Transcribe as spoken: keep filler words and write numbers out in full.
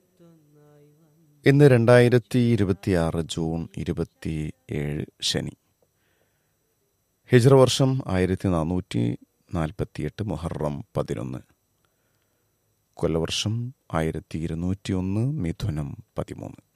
ഇന്ന് രണ്ടായിരത്തി ഇരുപത്തിയാറ് ജൂൺ ഇരുപത്തി ഏഴ് ശനി. ഹിജ്റ വർഷം ആയിരത്തി നാനൂറ്റി നാൽപ്പത്തിയെട്ട് മുഹറം പതിനൊന്ന്. കൊല്ലവർഷം ആയിരത്തി ഇരുന്നൂറ്റി ഒന്ന് മിഥുനം പതിമൂന്ന്.